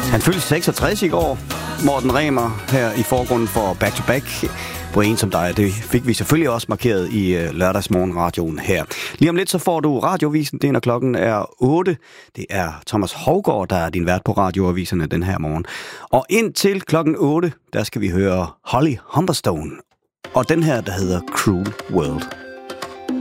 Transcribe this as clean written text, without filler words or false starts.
Han fyldte 66 i går, Morten Remer, her i forgrunden for Back to Back på En som dig. Det fik vi selvfølgelig også markeret i lørdagsmorgenradioen her. Lige om lidt så får du radiovisen, det når klokken er 8. Det er Thomas Hougaard, der er din vært på radioaviserne den her morgen. Og indtil klokken 8, der skal vi høre Holly Humberstone og den her, der hedder Cruel World.